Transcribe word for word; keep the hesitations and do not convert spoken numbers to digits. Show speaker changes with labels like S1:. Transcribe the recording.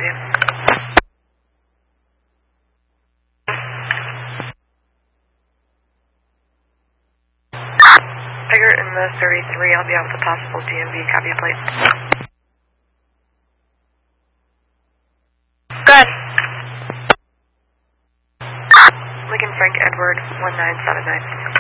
S1: radio. Tiger in the thirty-three, I'll be out with a possible D M V, copy a plate.
S2: Good.
S1: Lincoln Frank Edward, one nine seven nine.